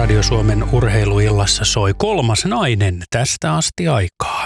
Radio Suomen urheiluillassa soi kolmas nainen tästä asti aikaa.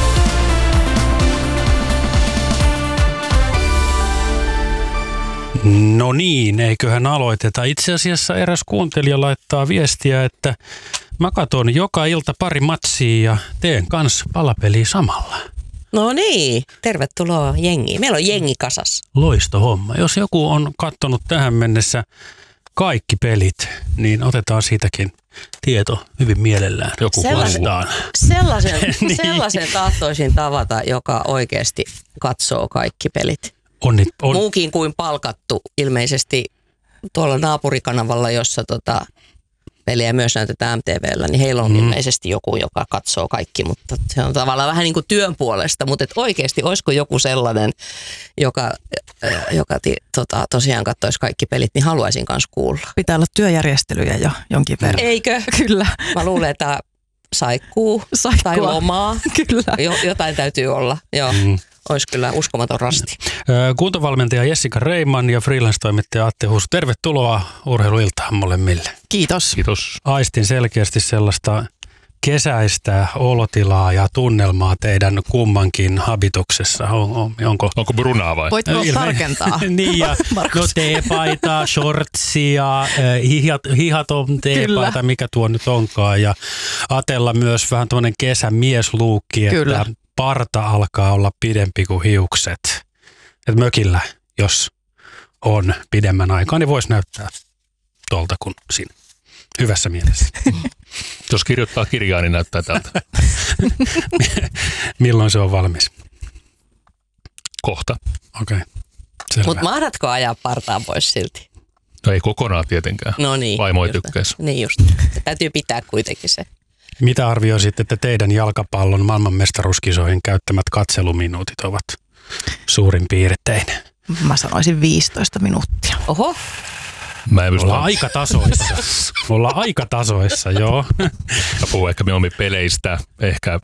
No niin, eiköhän aloiteta. Itse asiassa eräs kuuntelija laittaa viestiä, että mä katon joka ilta pari matsia ja teen kans palapeliä samalla. No niin, tervetuloa jengiin. Meillä on jengi kasas. Loisto homma. Jos joku on kattonut tähän mennessä kaikki pelit, niin otetaan siitäkin tieto hyvin mielellään. Joku vastaan. Sellaisen tahtoisin tavata, joka oikeasti katsoo kaikki pelit. Muukin kuin palkattu ilmeisesti tuolla naapurikanavalla, jossa peliä myös näytetään MTV:llä, niin heillä on ilmeisesti joku, joka katsoo kaikki, mutta se on tavallaan vähän niin kuin työn puolesta, mutta oikeasti olisiko joku sellainen, joka tosiaan katsoisi kaikki pelit, niin haluaisin kanssa kuulla. Pitää olla työjärjestelyjä jo jonkin verran. Eikö? Kyllä. Mä luulen, että saikkuu tai lomaa. Kyllä. Jotain täytyy olla, joo. Olisi kyllä uskomaton rasti. Kuntovalmentaja Jessica Reiman ja freelance-toimittaja Atte Husu. Tervetuloa urheiluiltaan molemmille. Kiitos. Kiitos. Aistin selkeästi sellaista kesäistä olotilaa ja tunnelmaa teidän kummankin habituksessa. Onko brunaa vai? Voitko tarkentaa? Niin ja no teepaita, shortsia, hihaton teepaita, mikä tuo nyt onkaan. Ja Atella myös vähän tuollainen kesämiesluukki, että parta alkaa olla pidempi kuin hiukset. Et mökillä, jos on pidemmän aikaa, niin voisi näyttää tuolta kuin siinä. Hyvässä mielessä. Jos kirjoittaa kirjaa, niin näyttää tältä. Milloin se on valmis? Kohta. Okei. Selvä. Mutta mahdatko ajaa partaa pois silti? No ei kokonaan tietenkään. No niin. Vaimo ei tykkäisi. Niin just. Täytyy pitää kuitenkin se. Mitä arvioisitte, että teidän jalkapallon maailmanmestaruuskisoihin käyttämät katseluminuutit ovat suurin piirtein? Mä sanoisin 15 minuuttia. Oho. Ollaan aika tasoissa, joo. Mä puhun ehkä mieluummin peleistä, ehkä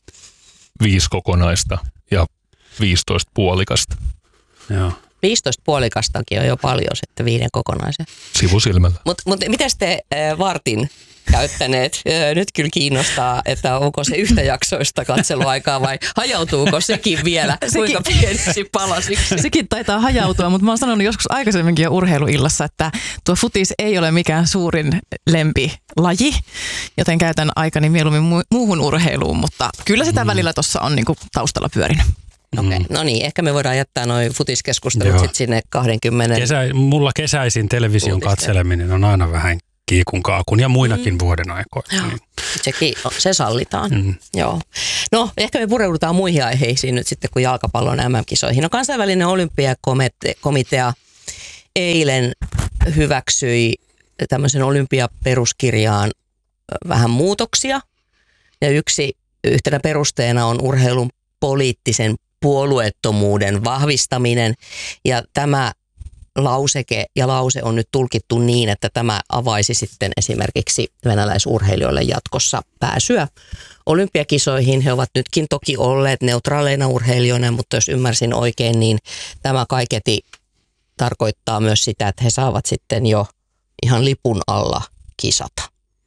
5 kokonaista ja 15 puolikasta. Joo. 15 puolikastakin on jo paljon sitten 5 kokonaisen. Sivusilmällä. Mutta mitäs te vartin käyttäneet? Nyt kyllä kiinnostaa, että onko se yhtäjaksoista katseluaikaa vai hajautuuko sekin vielä kuinka pieniksi palasiksi? Sekin taitaa hajautua, mutta mä oon sanonut joskus aikaisemminkin jo urheiluillassa, että tuo futis ei ole mikään suurin lempilaji, joten käytän aikani mieluummin muuhun urheiluun, mutta kyllä sitä välillä tuossa on niinku taustalla pyörinyt. Okei. No niin, ehkä me voidaan jättää noi futiskeskustelut sitten sinne 20. Mulla kesäisin television katseleminen on aina vähän kiikun kaakun ja muinakin vuoden aikoina. Niin. Se sallitaan. Joo. No, ehkä me pureudutaan muihin aiheisiin nyt sitten, kun jalkapallon MM-kisoihin. No, kansainvälinen olympiakomitea eilen hyväksyi tämmöisen olympiaperuskirjaan vähän muutoksia. Ja yhtenä perusteena on urheilun poliittisen puolueettomuuden vahvistaminen. Ja tämä lauseke ja lause on nyt tulkittu niin, että tämä avaisi sitten esimerkiksi venäläisurheilijoille jatkossa pääsyä olympiakisoihin. He ovat nytkin toki olleet neutraaleina urheilijoina, mutta jos ymmärsin oikein, niin tämä kaiketi tarkoittaa myös sitä, että he saavat sitten jo ihan lipun alla kisata.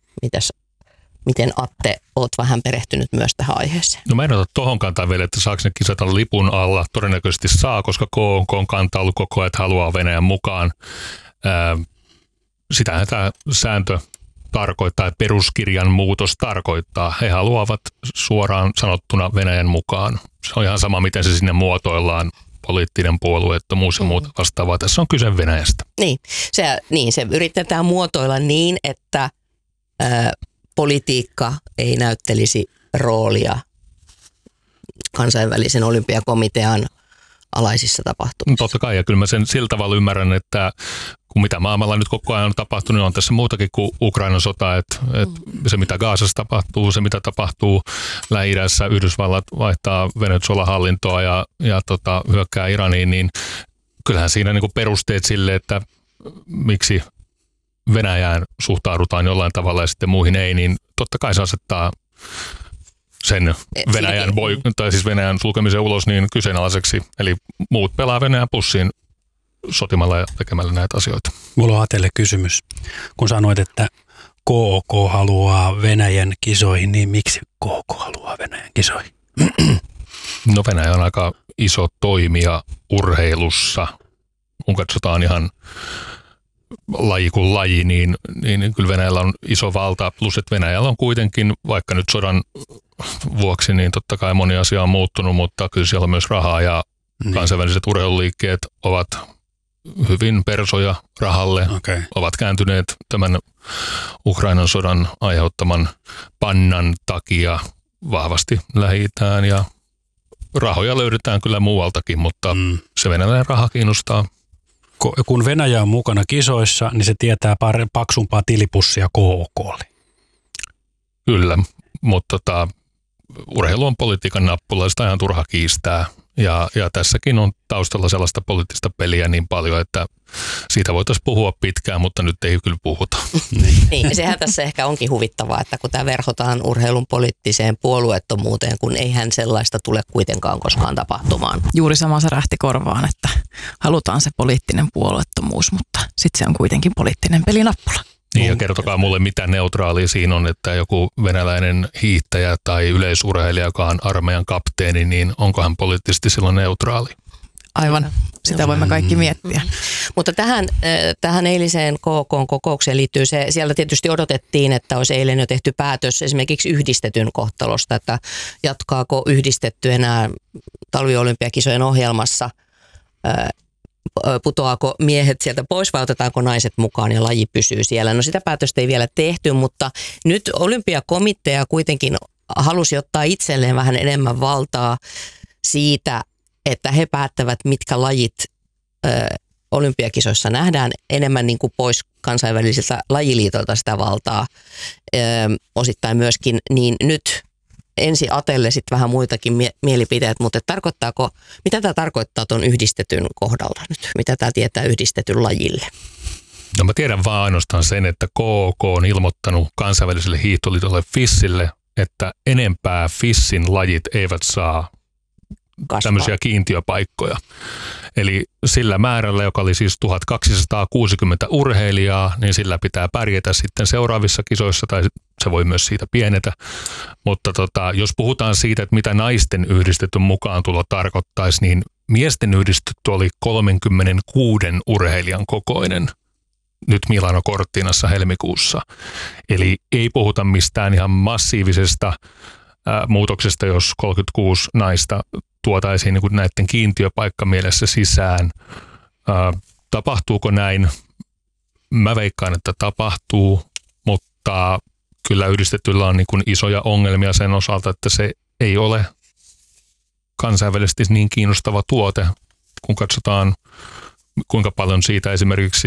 Miten Atte, oot vähän perehtynyt myös tähän aiheeseen? No mä en ota tohon kantaa vielä, että saako ne kisata lipun alla. Todennäköisesti saa, koska KK on kantaa ollut koko ajan, että haluaa Venäjän mukaan. Sitähän tämä sääntö tarkoittaa, että peruskirjan muutos tarkoittaa. He haluavat suoraan sanottuna Venäjän mukaan. Se on ihan sama, miten se sinne muotoillaan. Poliittinen puolueettomuus ja muuta vastaavaa. Tässä on kyse Venäjästä. Se yritetään muotoilla niin, että politiikka ei näyttelisi roolia kansainvälisen olympiakomitean alaisissa tapahtumissa. Totta kai, ja kyllä mä sen sillä tavalla ymmärrän, että kun mitä maailmalla nyt koko ajan on tapahtunut, niin on tässä muutakin kuin Ukrainan sota, että se mitä Gazassa tapahtuu, se mitä tapahtuu Lähi-idässä, Yhdysvallat vaihtaa Venezuelan hallintoa ja hyökkää Iraniin, niin kyllähän siinä niin kuin perusteet sille, että miksi Venäjään suhtaudutaan jollain tavalla ja sitten muihin ei, niin totta kai se asettaa sen Venäjän sulkemisen ulos niin kyseenalaiseksi. Eli muut pelaa Venäjän pussiin sotimalla ja tekemällä näitä asioita. Mulla on Atelle kysymys. Kun sanoit, että KK haluaa Venäjän kisoihin, niin miksi KK haluaa Venäjän kisoihin? No Venäjä on aika iso toimija urheilussa. Kun katsotaan ihan laji kuin laji, niin kyllä Venäjällä on iso valta. Plus, että Venäjällä on kuitenkin, vaikka nyt sodan vuoksi, niin totta kai moni asia on muuttunut, mutta kyllä siellä on myös rahaa ja kansainväliset urheiluliikkeet ovat hyvin persoja rahalle, ovat kääntyneet tämän Ukrainan sodan aiheuttaman pannan takia vahvasti Lähi-Itään ja rahoja löydetään kyllä muualtakin, mutta se venäläinen raha kiinnostaa. Kun Venäjä on mukana kisoissa, niin se tietää paksumpaa tilipussia KK:lle. Kyllä, mutta urheilu on politiikan nappula, sitä ihan turha kiistää. Ja tässäkin on taustalla sellaista poliittista peliä niin paljon, että siitä voitaisiin puhua pitkään, mutta nyt ei kyllä puhuta. Niin, sehän tässä ehkä onkin huvittavaa, että kun tämä verhotaan urheilun poliittiseen puolueettomuuteen, kun eihän sellaista tule kuitenkaan koskaan tapahtumaan. Juuri sama se rähti korvaan, että halutaan se poliittinen puolueettomuus, mutta sitten se on kuitenkin poliittinen pelinappula. Niin, ja kertokaa mulle, mitä neutraalia siinä on, että joku venäläinen hiihtäjä tai yleisurheilija, joka on armeijan kapteeni, niin onko hän poliittisesti silloin neutraali? Aivan, sitä voimme kaikki miettiä. Mutta tähän eiliseen KK-kokoukseen liittyy se, siellä tietysti odotettiin, että olisi eilen jo tehty päätös esimerkiksi yhdistetyn kohtalosta, että jatkaako yhdistetty enää talviolympiakisojen ohjelmassa, putoaako miehet sieltä pois vai otetaanko naiset mukaan ja laji pysyy siellä. No sitä päätöstä ei vielä tehty, mutta nyt olympiakomitea kuitenkin halusi ottaa itselleen vähän enemmän valtaa siitä, että he päättävät, mitkä lajit olympiakisoissa nähdään, enemmän niin kuin pois kansainvälisiltä lajiliitoilta sitä valtaa osittain myöskin, niin nyt ensi atelle sitten vähän muitakin mielipiteet, mutta mitä tämä tarkoittaa tuon yhdistetyn kohdalla nyt? Mitä tämä tietää yhdistetyn lajille? No mä tiedän vaan ainoastaan sen, että KK on ilmoittanut kansainväliselle hiihtoliitolle FISille, että enempää FISin lajit eivät saa tämmöisiä kiintiöpaikkoja. Eli sillä määrällä, joka oli siis 1260 urheilijaa, niin sillä pitää pärjätä sitten seuraavissa kisoissa, tai se voi myös siitä pienetä. Mutta jos puhutaan siitä, että mitä naisten yhdistetyn mukaan tulo tarkoittaisi, niin miesten yhdistetty oli 36 urheilijan kokoinen nyt Milano Cortinassa helmikuussa. Eli ei puhuta mistään ihan massiivisesta muutoksesta, jos 36 naista tuotaisiin niin kuin näiden kiintiöpaikkamielessä sisään. Tapahtuuko näin? Mä veikkaan, että tapahtuu, mutta kyllä yhdistetyllä on niin kuin isoja ongelmia sen osalta, että se ei ole kansainvälisesti niin kiinnostava tuote, kun katsotaan kuinka paljon siitä esimerkiksi